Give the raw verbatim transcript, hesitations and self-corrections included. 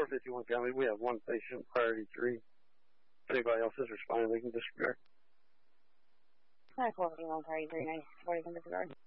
four fifty-one County, we have one patient, priority three. If anybody else is responding, they can disappear. Hi, four fifty-one, priority three, nine forty-one disregard.